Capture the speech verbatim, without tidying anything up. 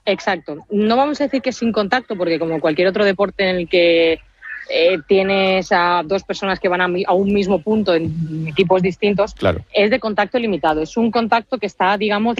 Exacto. No vamos a decir que es sin contacto, porque como cualquier otro deporte en el que eh, tienes a dos personas que van a, a un mismo punto en equipos distintos, Claro. es de contacto limitado. Es un contacto que está, digamos,